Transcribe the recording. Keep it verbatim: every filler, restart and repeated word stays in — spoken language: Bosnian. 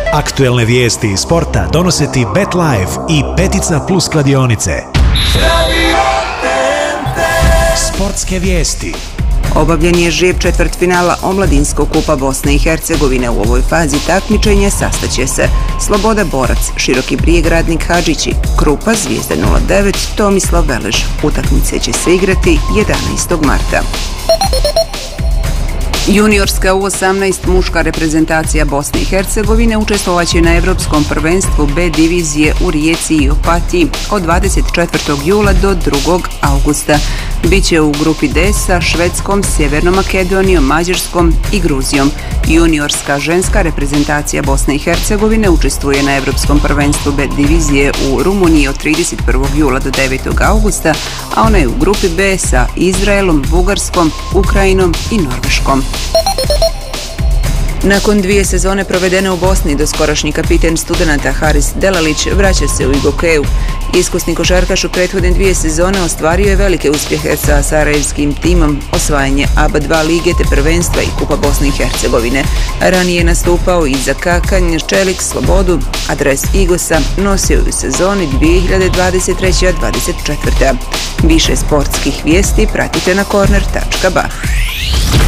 Aktuelne vijesti iz sporta donose ti BetLife i Petica Plus kladionice. Sportske vijesti. Obavljen je žreb četvrtfinala Omladinskog kupa Bosne i Hercegovine. U ovoj fazi takmičenja sastaće se Sloboda Borac, Široki Brijeg Radnik Hadžići, Krupa Zvijezda nula devet, Tomislav Velež. Utakmice će se igrati jedanaestog marta. Juniorska U osamnaest muška reprezentacija Bosne i Hercegovine učestvovaće na Evropskom prvenstvu B divizije u Rijeci i Opatiji od dvadeset četvrtog jula do drugog avgusta. Biće u grupi D sa Švedskom, Sjevernom Makedonijom, Mađarskom i Gruzijom. Juniorska ženska reprezentacija Bosne i Hercegovine učestvuje na Evropskom prvenstvu B divizije u Rumuniji od trideset prvog jula do devetog avgusta, a ona je u grupi B sa Izraelom, Bugarskom, Ukrajinom i Norveškom. Nakon dvije sezone provedene u Bosni, doskorašnji kapiten studenata Haris Delalić vraća se u Igokeju. Iskusni košarkaš u prethodne dvije sezone ostvario je velike uspjehe sa sarajevskim timom, osvajanje A B A dva lige te prvenstva i Kupa Bosne i Hercegovine. Ranije je nastupao i za Kakanj, Čelik, Slobodu, a dres Igosa nosio je u sezoni dvije hiljade dvadeset treće dvadeset četvrte. Više sportskih vijesti pratite na korner tačka ba.